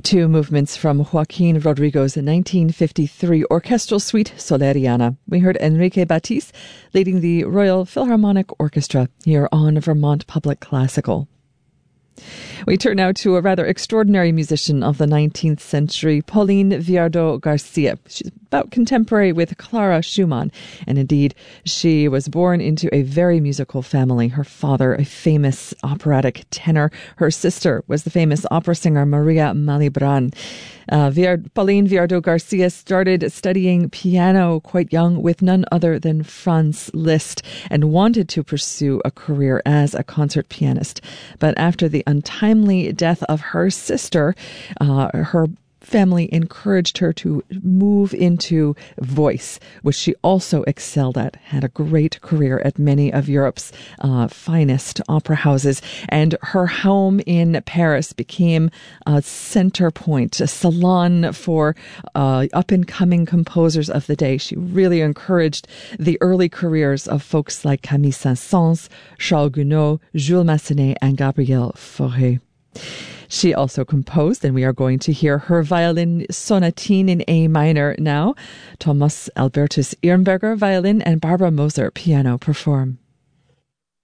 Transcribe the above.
Two movements from Joaquin Rodrigo's 1953 orchestral suite Soleriana. We heard Enrique Batiste leading the Royal Philharmonic Orchestra here on Vermont Public Classical. We turn now to a rather extraordinary musician of the 19th century, Pauline Viardot Garcia. She's about contemporary with Clara Schumann, and indeed, she was born into a very musical family. Her father, a famous operatic tenor. Her sister was the famous opera singer Maria Malibran. Pauline Viardot Garcia started studying piano quite young with none other than Franz Liszt and wanted to pursue a career as a concert pianist. But after the untimely death of her sister, her family encouraged her to move into voice, which she also excelled at, had a great career at many of Europe's finest opera houses. And her home in Paris became a center point, a salon for up-and-coming composers of the day. She really encouraged the early careers of folks like Camille Saint-Saëns, Charles Gounod, Jules Massenet, and Gabriel Fauré. She also composed, and we are going to hear her violin sonatine in A minor now. Thomas Albertus Irnberger, violin, and Barbara Moser, piano, perform.